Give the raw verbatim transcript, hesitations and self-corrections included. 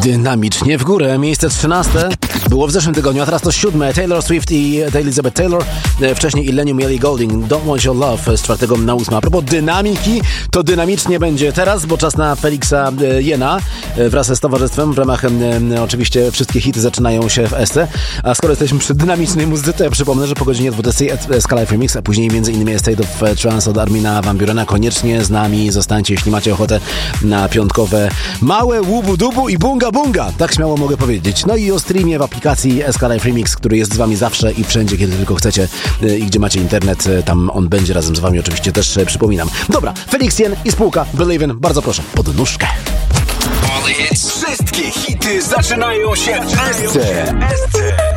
Dynamicznie w górę. Miejsce trzynaste było w zeszłym tygodniu, a teraz to siódme. Taylor Swift i Elizabeth Taylor. Wcześniej Illenium i Ellie Goulding. Don't Want Your Love z czwartego na ósme. A propos dynamiki, to dynamicznie będzie teraz, bo czas na Felixa Jena wraz z towarzystwem. W ramach oczywiście wszystkie hity zaczynają się w Esce. A skoro jesteśmy przy dynamicznej muzyce, to ja przypomnę, że po godzinie dwudziestej Ska Live Remix, a później między innymi State of Trance od Armina Van Burena. Koniecznie z nami zostańcie, jeśli macie ochotę na piątkowe małe łubu dubu i bunga bunga. Tak śmiało mogę powiedzieć. No i o streamie w aplikacji Ska Live Remix, który jest z wami zawsze i wszędzie, kiedy tylko chcecie i gdzie macie internet, tam on będzie razem z wami oczywiście też przypominam. Dobra, Felix Jen i spółka Believe in. Bardzo proszę, pod nóżkę. Wszystkie hity zaczynają się w Esce.